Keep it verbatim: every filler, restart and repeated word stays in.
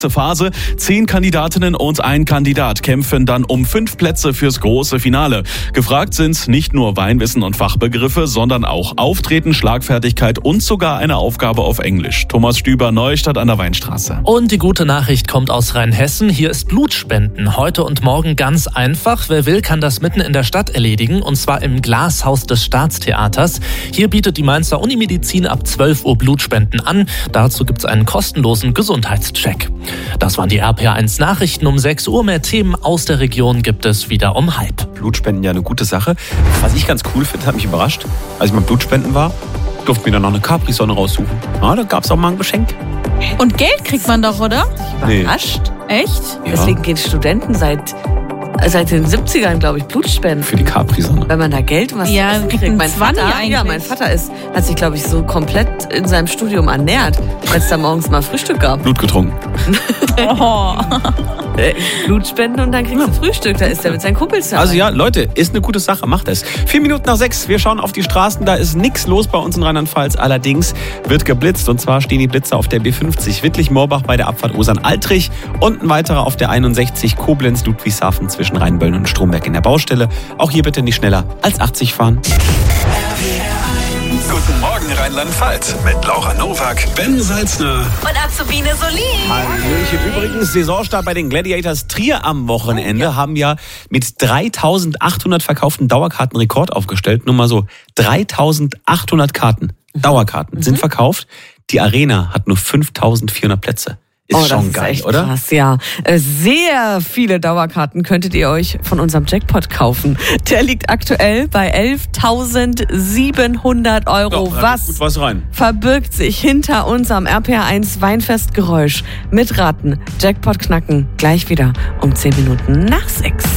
Phase. Zehn Kandidatinnen und ein Kandidat kämpfen dann um fünf Plätze fürs große Finale. Gefragt sind nicht nur Weinwissen und Fachbegriffe, sondern auch Auftreten, Schlagfertigkeit und sogar eine Aufgabe auf Englisch. Thomas Stüber, Neustadt an der Weinstraße. Und die gute Nachricht kommt aus Rheinhessen. Hier ist Blutspenden. Heute und morgen ganz einfach. Wer will, kann das mitten in der Stadt erledigen. Und zwar im Glashaus des Staatstheaters. Hier bietet die Mainzer Unimedizin ab zwölf Uhr Blutspenden an. Dazu gibt es einen kostenlosen Gesundheitscheck. Das waren die R P R eins Nachrichten um sechs Uhr. Mehr Themen aus der Region gibt es wieder um halb. Blutspenden, ja, eine gute Sache. Was ich ganz cool finde, hat mich überrascht. Als ich mal Blutspenden war, durfte mir dann noch eine Capri-Sonne raussuchen. Ja, da gab es auch mal ein Geschenk. Und Geld kriegt man doch, oder? Nee. Überrascht. Echt? Ja. Deswegen gehen Studenten seit, seit den siebzigern, glaube ich, Blutspenden. Für die Capri-Sonne. Wenn man da Geld was Ja, zu essen kriegt ein Mein Zwanni Vater, eigentlich. ja, mein Vater ist, hat sich, glaube ich, so komplett in seinem Studium ernährt, als es da morgens mal Frühstück gab. Blut getrunken. Oh. Äh, Blutspenden und dann kriegst du Frühstück. Da ist er mit seinen Kumpels dabei. Also ja, Leute, ist eine gute Sache, macht es. Vier Minuten nach sechs, wir schauen auf die Straßen, da ist nichts los bei uns in Rheinland-Pfalz. Allerdings wird geblitzt und zwar stehen die Blitzer auf der B fünfzig Wittlich-Morbach bei der Abfahrt Osern-Altrich und ein weiterer auf der einundsechzig Koblenz-Ludwigshafen zwischen Rheinböllen und Stromberg in der Baustelle. Auch hier bitte nicht schneller als achtzig fahren. Guten Morgen Rheinland-Pfalz mit Laura Nowak, Ben Salzner Und Azubine Solin. Hallöchen. Übrigens, Saisonstart bei den Gladiators Trier am Wochenende haben ja mit dreitausendachthundert verkauften Dauerkarten Rekord aufgestellt. Nur mal so, dreitausendachthundert Karten, Dauerkarten, mhm. sind verkauft. Die Arena hat nur fünftausendvierhundert Plätze. Ist oh, das schon ist geil, echt oder? krass, ja. Äh, Sehr viele Dauerkarten könntet ihr euch von unserem Jackpot kaufen. Der liegt aktuell bei elftausendsiebenhundert Euro. Ja, was, gut was rein. verbirgt sich hinter unserem R P R eins Weinfestgeräusch? Mitraten, Jackpot knacken, gleich wieder um zehn Minuten nach sechs.